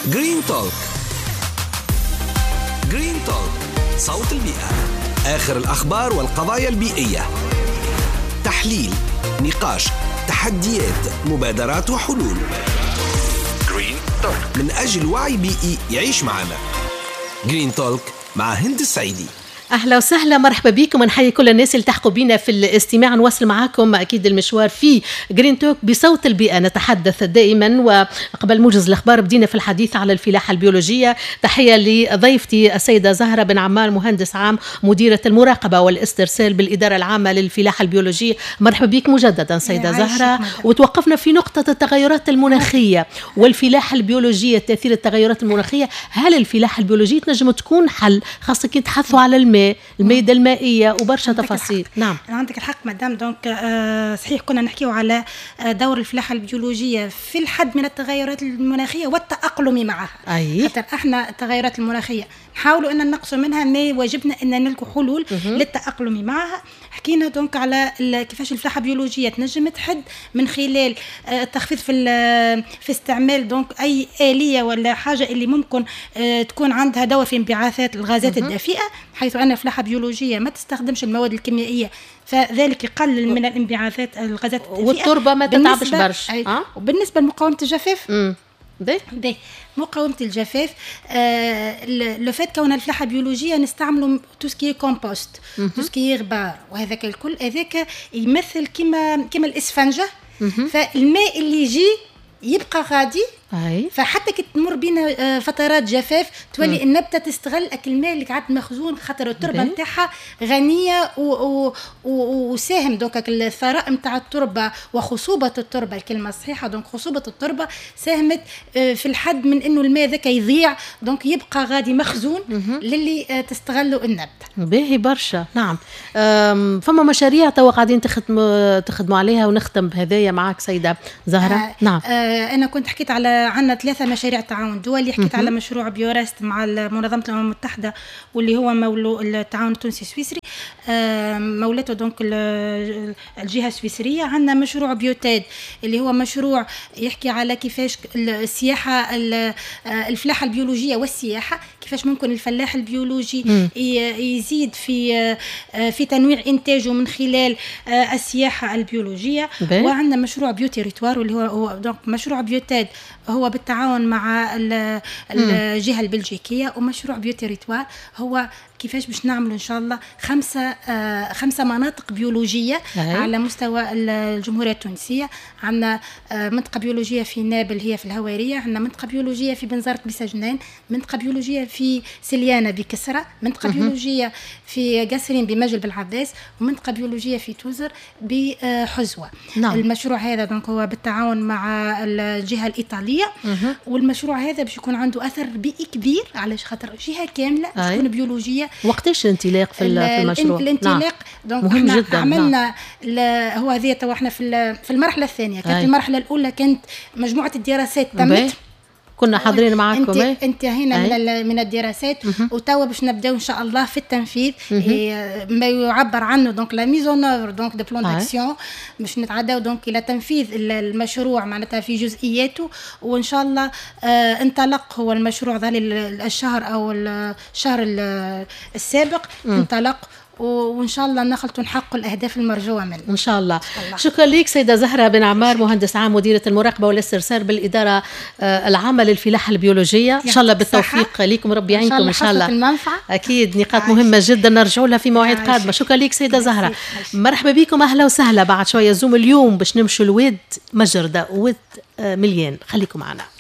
جرين توك. جرين توك، صوت البيئة، آخر الأخبار والقضايا البيئية، تحليل، نقاش، تحديات، مبادرات وحلول. جرين توك من أجل وعي بيئي يعيش معنا. جرين توك مع هند السعيدي. أهلا وسهلا، مرحبا بكم، ونحيي كل الناس اللي تحقوا بينا في الاستماع. نواصل معاكم أكيد المشوار في جرين توك بصوت البيئة. نتحدث دائما، وقبل موجز الأخبار بدينا في الحديث على الفلاحة البيولوجية. تحية لضيفتي السيدة زهرة بن عمار، مهندس عام مديرة المراقبة والاسترسال بالإدارة العامة للفلاحة البيولوجية. مرحبا بك مجددا سيدة زهرة. وتوقفنا في نقطة التغيرات المناخية والفلاحة البيولوجية، تأثير التغيرات المناخية. هل الفلاحة البيولوجية تنجم تكون حل، خاصة كي نتحدثوا على الميدة المائية وبرشا تفاصيل؟ نعم، عندك الحق مدام. دونك صحيح كنا نحكيو على دور الفلاحة البيولوجية في الحد من التغيرات المناخية والتأقلم معها. خاطر احنا التغيرات المناخية نحاولوا ان نقص منها، ما واجبنا ان نلقوا حلول للتأقلم معها. حكينا دونك على كيفاش الفلاحة البيولوجية تنجم تحد من خلال التخفيض في استعمال دونك اي آلية ولا حاجة اللي ممكن تكون عندها دور في انبعاثات الغازات الدفيئة، حيث ان الفلاحة البيولوجية ما تستخدمش المواد الكيميائية، فذلك يقلل من الانبعاثات الغازات الدفيئة، والتربة ما تتعبش برش. وبالنسبة لمقاومة الجفاف، ده مقاومة الجفاف، لو فات كون الفلاحة البيولوجية نستعملوا توسكي كومبوست، توسكي غبار، وهذاك الكل هذاك يمثل كما الإسفنجة. فالماء اللي يجي يبقى غادي، فحتى كي تمر بينا فترات جفاف تولي النبتة تستغل الماء اللي قاعد مخزون، خاطر التربة نتاعها غنية وساهم دونك الثراء نتاع التربة وخصوبة التربة، الكلمة الصحيحة. دونك خصوبة التربة ساهمت في الحد من انه الماء ذاك يضيع، دونك يبقى غادي مخزون للي تستغلوا النبتة. باهي برشا. نعم، فما مشاريع توا قاعدين تخدموا عليها، ونختم بهذايا معك سيدة زهرة. نعم، انا كنت حكيت على عندنا 3 مشاريع تعاون دولي. حكيت على مشروع بيورست مع منظمة الأمم المتحدة، واللي هو مولو التعاون التونسي السويسري، مولته دونك الجهة السويسرية. عندنا مشروع بيوتاد اللي هو مشروع يحكي على كيفاش السياحة، الفلاحة البيولوجية والسياحة، كيفاش ممكن الفلاح البيولوجي يزيد في تنويع إنتاجه من خلال السياحة البيولوجية. وعندنا مشروع بيوتيريتوار واللي هو دونك مشروع بيوتاد هو بالتعاون مع الجهة البلجيكية، ومشروع بيوتيريتوار هو كيفاش باش نعمل إن شاء الله 5 مناطق بيولوجية على مستوى الجمهورية التونسية. عندنا منطقة بيولوجية في نابل هي في الهوارية، عندنا منطقة بيولوجية في بنزرت بسجنان، منطقة بيولوجية في سليانة بكسرة، منطقة بيولوجية في قصرين بمجل بالعباس، ومنطقة بيولوجية في توزر بحزوة. المشروع هذا دونك هو بالتعاون مع الجهة الإيطالية، والمشروع هذا باش يكون عنده أثر بيئي كبير، علاش خاطر جهة كاملة تكون بيولوجية. وقتاش الانطلاق في المشروع؟ الانطلاق دونك مهم جدا. عملنا هو هذه تو احنا في المرحله الثانيه. كانت المرحله الاولى كانت مجموعه الدراسات تمت، كنا حاضرين معكم، انتهينا من الدراسات، وتوا باش نبداو ان شاء الله في التنفيذ. ما يعبر عنه دونك لا ميزون اوفر دونك دو بلان داكسيون، باش نتعداو دونك الى تنفيذ المشروع معناتها في جزئياته. وان شاء الله انطلق هو المشروع ظل الشهر او الشهر السابق انطلق، وإن شاء الله نخلطوا نحقق الأهداف المرجوة منه إن شاء الله. شكرا لك سيدة زهرة بن عمار، مهندس عام مديرة المراقبة والاسترسال بالإدارة العامة للفلاحة البيولوجية. إن شاء الله بالتوفيق لكم، ربي يعينكم إن شاء الله. المنفعة أكيد نقاط مهمة جدا نرجعوا لها في مواعيد قادمة. شكرا لك سيدة زهرة، مرحبا بكم، أهلا وسهلا. بعد شوية زوم اليوم باش نمشوا الواد مجردة، واد مليان، خليكم معنا.